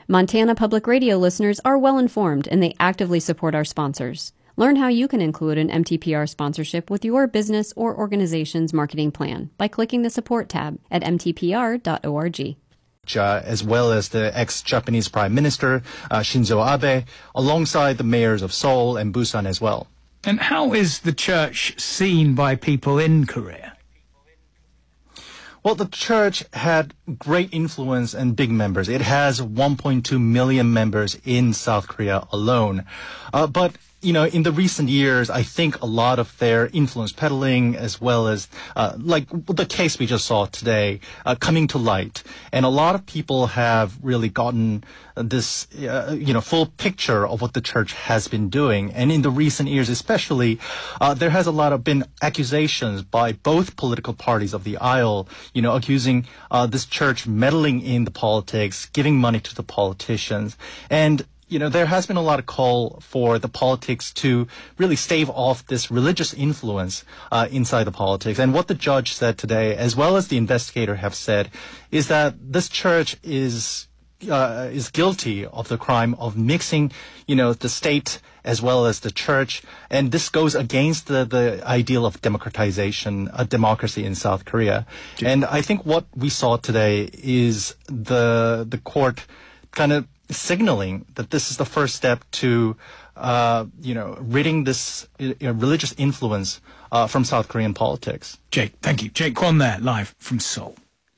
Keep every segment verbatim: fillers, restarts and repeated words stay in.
Montana Public Radio listeners are well informed and they actively support our sponsors. Learn how you can include an M T P R sponsorship with your business or organization's marketing plan by clicking the support tab at m t p r dot org. Uh, as well as the ex-Japanese Prime Minister uh, Shinzo Abe, alongside the mayors of Seoul and Busan as well. And how is the church seen by people in Korea? Well, the church had great influence and big members. It has one point two million members in South Korea alone. Uh, but you know, in the recent years, I think a lot of their influence peddling, as well as uh, like the case we just saw today, uh, coming to light. And a lot of people have really gotten this, uh, you know, full picture of what the church has been doing. And in the recent years, especially, uh, there has a lot of been accusations by both political parties of the aisle, you know, accusing uh, this church meddling in the politics, giving money to the politicians. And you know, there has been a lot of call for the politics to really stave off this religious influence uh, inside the politics. And what the judge said today, as well as the investigator have said, is that this church is uh, is guilty of the crime of mixing, you know, the state as well as the church. And this goes against the, the ideal of democratization, a democracy in South Korea. And I think what we saw today is the the court kind of signaling that this is the first step to, uh, you know, ridding this uh, religious influence uh, from South Korean politics. Jake, thank you. Jake Kwon there, live from Seoul.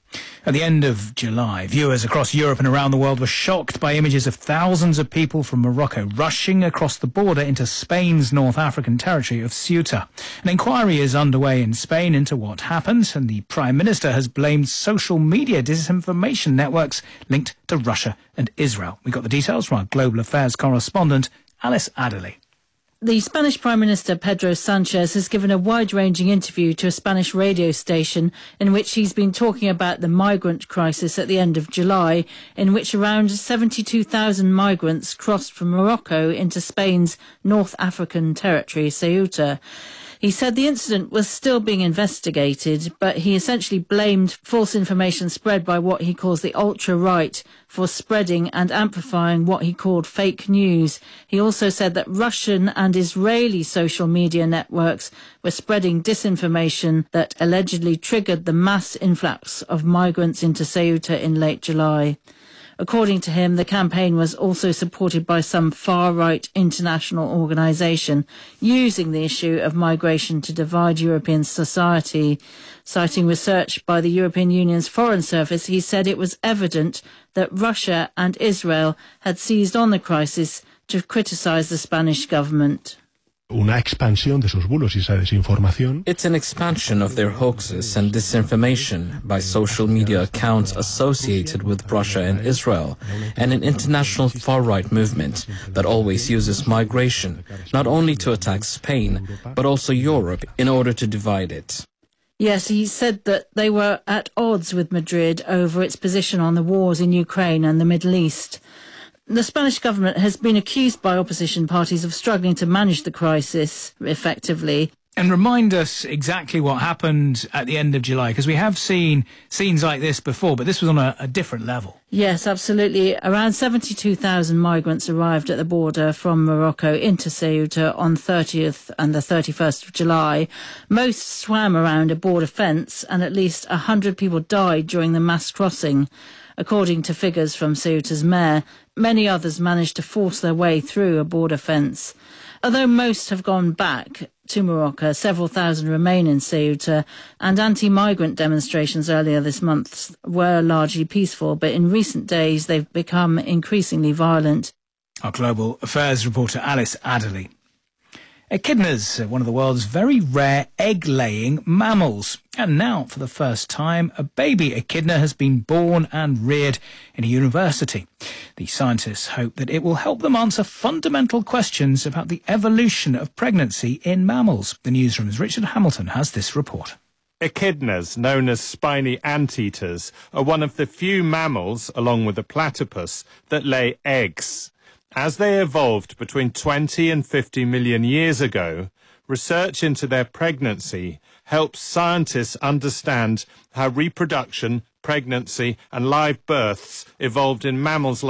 At the end of July, viewers across Europe and around the world were shocked by images of thousands of people from Morocco rushing across the border into Spain's North African territory of Ceuta. An inquiry is underway in Spain into what happened, and the Prime Minister has blamed social media disinformation networks linked to Russia and Israel. We got the details from our Global Affairs correspondent, Alice Adderley. The Spanish Prime Minister Pedro Sanchez has given a wide-ranging interview to a Spanish radio station in which he's been talking about the migrant crisis at the end of July, in which around seventy-two thousand migrants crossed from Morocco into Spain's North African territory, Ceuta. He said the incident was still being investigated, but he essentially blamed false information spread by what he calls the ultra-right for spreading and amplifying what he called fake news. He also said that Russian and Israeli social media networks were spreading disinformation that allegedly triggered the mass influx of migrants into Ceuta in late July. According to him, the campaign was also supported by some far-right international organisation using the issue of migration to divide European society. Citing research by the European Union's Foreign Service, he said it was evident that Russia and Israel had seized on the crisis to criticise the Spanish government. Una expansión de sus bulos y esa desinformación. It's an expansion of their hoaxes and disinformation by social media accounts associated with Russia and Israel, and an international far-right movement that always uses migration, not only to attack Spain, but also Europe in order to divide it. Yes, he said that they were at odds with Madrid over its position on the wars in Ukraine and the Middle East. The Spanish government has been accused by opposition parties of struggling to manage the crisis effectively. And remind us exactly what happened at the end of July, because we have seen scenes like this before, but this was on a, a different level. Yes, absolutely. Around seventy-two thousand migrants arrived at the border from Morocco into Ceuta on thirtieth and the thirty-first of July. Most swam around a border fence, and at least one hundred people died during the mass crossing. According to figures from Ceuta's mayor, many others managed to force their way through a border fence. Although most have gone back to Morocco, several thousand remain in Ceuta, and anti-migrant demonstrations earlier this month were largely peaceful, but in recent days they've become increasingly violent. Our Global Affairs reporter Alice Adderley. Echidnas are one of the world's very rare egg-laying mammals. And now, for the first time, a baby echidna has been born and reared in a university. The scientists hope that it will help them answer fundamental questions about the evolution of pregnancy in mammals. The newsroom's Richard Hamilton has this report. Echidnas, known as spiny anteaters, are one of the few mammals, along with the platypus, that lay eggs. As they evolved between twenty and fifty million years ago, research into their pregnancy helps scientists understand how reproduction, pregnancy and live births evolved in mammals